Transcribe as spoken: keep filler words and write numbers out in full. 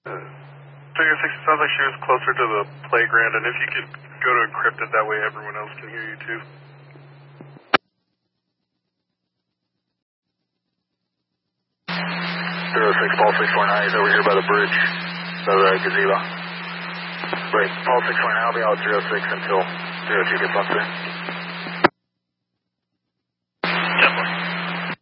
Uh, Figure six, it sounds like she was closer to the playground, and if you could go to encrypted, that way everyone else can hear you too. zero six, Paul six four nine is over here by the bridge, by the gazebo. Right, Paul six four nine, I'll be out zero six until zero two gets up there.